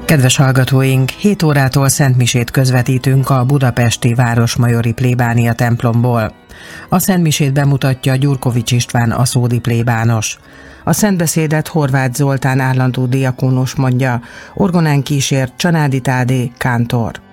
Kedves hallgatóink, 7 órától szentmisét közvetítünk a budapesti Városmajori plébánia templomból. A szentmisét bemutatja Gyurkovics István aszódi plébános. A szentbeszédet Horváth Zoltán állandó diakónus mondja, orgonán kísért Csanádi Tádé kántor.